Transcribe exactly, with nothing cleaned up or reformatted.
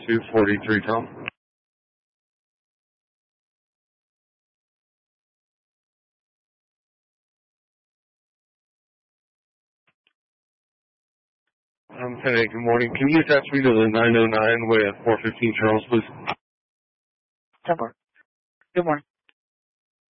two forty-three, Tom. Um, hey, good morning. Can you attach me to the nine oh nine with four fifteen Charles, please? ten four. Good morning.